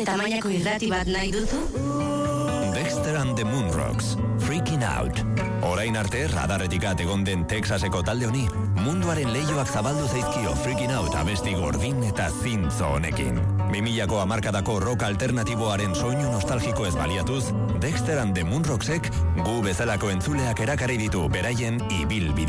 Zure tamainako irrati bat nahi duzu? Dexter and the Moonrocks, Freaking Out. Orain arte radarretik egon den Texaseko talde honi, munduaren leihoak zabaldu zaizkio Freaking Out abesti gordin eta zintzo honekin. 2000ko hamarkadako rock alternatiboaren soinu nostalgiko ez baliatuz, Dexter and the Moonrocksek gu bezalako entzuleak erakarri ditu beraien ibilbide.